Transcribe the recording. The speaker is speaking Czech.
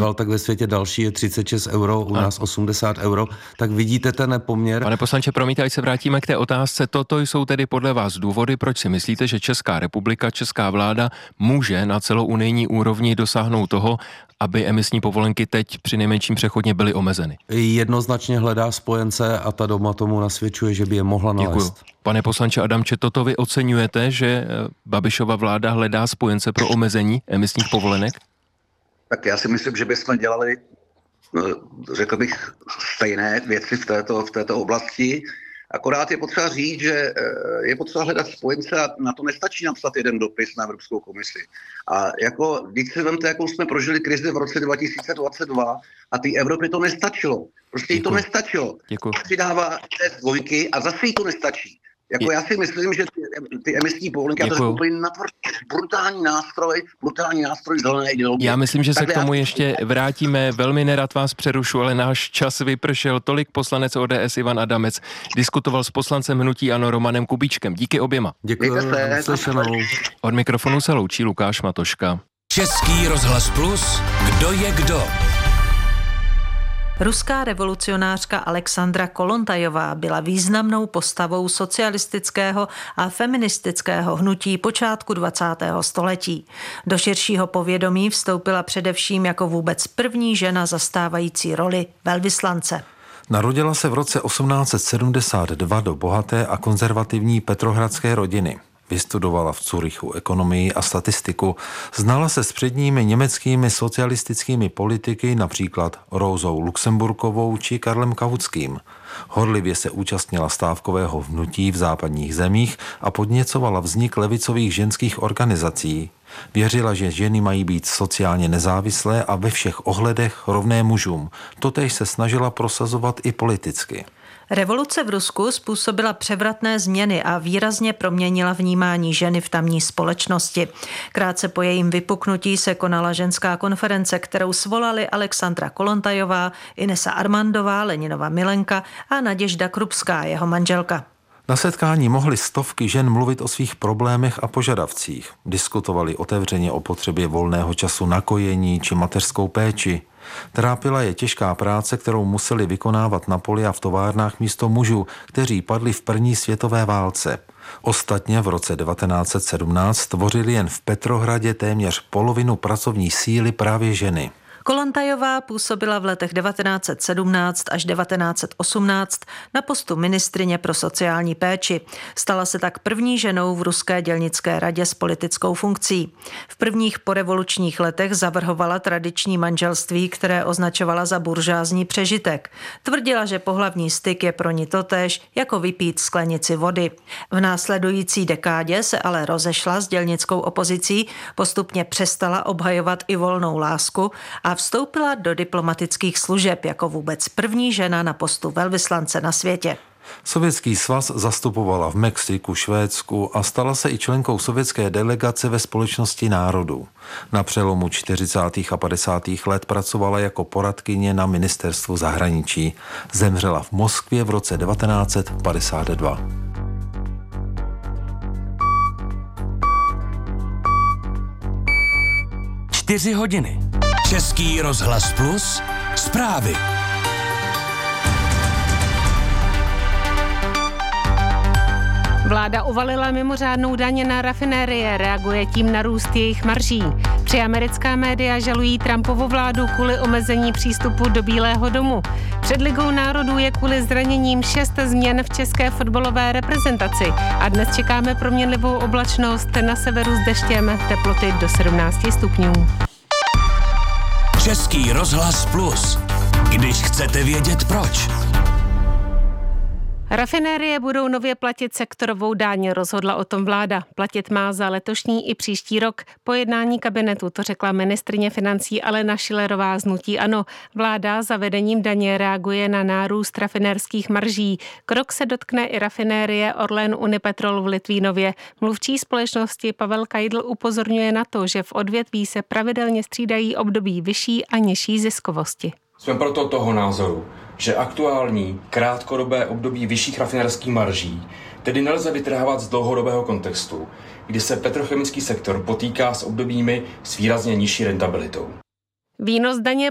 díval, tak ve světě další je 36 euro, u nás 80 euro, tak vidíte ten nepoměr. Pane poslanče, promiňte, ať se vrátíme k té otázce. Toto jsou tedy podle vás důvody, proč si myslíte, že Česká republika, česká vláda může na celounijní úrovni dosáhnout toho, aby emisní povolenky teď při nejmenším přechodně byly omezeny? Jednoznačně hledá spojence a ta doma tomu nasvědčuje, že by je mohla nalézt. Děkuju. Pane poslanče Adamče, toto vy oceňujete, že Babišova vláda hledá spojence pro omezení emisních povolenek? Tak já si myslím, že bychom dělali, řekl bych, stejné věci v této oblasti. Akorát je potřeba říct, že je potřeba hledat spojence a na to nestačí napsat jeden dopis na Evropskou komisi. A když si vemte, jakou jsme prožili krizi v roce 2022 a té Evropě to nestačilo. Prostě jí to nestačilo. Přidává dvojky a zase jí to nestačí. Já si myslím, že ty emisní povolenky, to je úplně brutální nástroj zelené ideologie. Já myslím, že se k tomu ještě vrátíme. Velmi nerad vás přerušu, ale náš čas vypršel. Tolik poslanec ODS Ivan Adamec diskutoval s poslancem hnutí ANO Romanem Kubíčkem. Díky oběma. Děkuji. Od mikrofonu se loučí Lukáš Matoška. Český rozhlas Plus. Kdo je kdo? Ruská revolucionářka Alexandra Kolontajová byla významnou postavou socialistického a feministického hnutí počátku 20. století. Do širšího povědomí vstoupila především jako vůbec první žena zastávající roli velvyslance. Narodila se v roce 1872 do bohaté a konzervativní petrohradské rodiny. Vystudovala v Curychu ekonomii a statistiku. Znala se s předními německými socialistickými politiky, například Rózou Luxemburkovou či Karlem Kavuckým. Horlivě se účastnila stávkového hnutí v západních zemích a podněcovala vznik levicových ženských organizací. Věřila, že ženy mají být sociálně nezávislé a ve všech ohledech rovné mužům. Totéž se snažila prosazovat i politicky. Revoluce v Rusku způsobila převratné změny a výrazně proměnila vnímání ženy v tamní společnosti. Krátce po jejím vypuknutí se konala ženská konference, kterou svolali Alexandra Kolontajová, Inesa Armandová, Leninova milenka a Naděžda Krupská, jeho manželka. Na setkání mohly stovky žen mluvit o svých problémech a požadavcích. Diskutovali otevřeně o potřebě volného času na kojení či mateřskou péči. Trápila je těžká práce, kterou museli vykonávat na poli a v továrnách místo mužů, kteří padli v první světové válce. Ostatně v roce 1917 tvořili jen v Petrohradě téměř polovinu pracovní síly právě ženy. Kolontajová působila v letech 1917 až 1918 na postu ministryně pro sociální péči. Stala se tak první ženou v ruské dělnické radě s politickou funkcí. V prvních porevolučních letech zavrhovala tradiční manželství, které označovala za buržoazní přežitek. Tvrdila, že pohlavní styk je pro ní totéž jako vypít sklenici vody. V následující dekádě se ale rozešla s dělnickou opozicí, postupně přestala obhajovat i volnou lásku a vstoupila do diplomatických služeb jako vůbec první žena na postu velvyslance na světě. Sovětský svaz zastupovala v Mexiku, Švédsku a stala se i členkou sovětské delegace ve Společnosti národů. Na přelomu 40. a 50. let pracovala jako poradkyně na ministerstvu zahraničí. Zemřela v Moskvě v roce 1952. Čtyři hodiny. Český rozhlas Plus. Zprávy. Vláda uvalila mimořádnou daň na rafinérie, reaguje tím na růst jejich marží. 3 americká média žalují Trumpovu vládu kvůli omezení přístupu do Bílého domu. Před Ligou národů je kvůli zraněním 6 změn v české fotbalové reprezentaci. A dnes čekáme proměnlivou oblačnost, na severu s deštěm, teploty do 17 stupňů. Český rozhlas Plus. Když chcete vědět proč. Rafinérie budou nově platit sektorovou daň, rozhodla o tom vláda. Platit má za letošní i příští rok. Po jednání kabinetu to řekla ministryně financí Alena Schillerová z hnutí ANO. Vláda zavedením daně reaguje na nárůst rafinérských marží. Krok se dotkne i rafinérie Orlen Unipetrol v Litvínově. Mluvčí společnosti Pavel Kajdl upozorňuje na to, že v odvětví se pravidelně střídají období vyšší a nižší ziskovosti. Jsme proto toho názoru, že aktuální krátkodobé období vyšších rafinéřských marží tedy nelze vytrhávat z dlouhodobého kontextu, kdy se petrochemický sektor potýká s obdobími s výrazně nižší rentabilitou. Výnos daně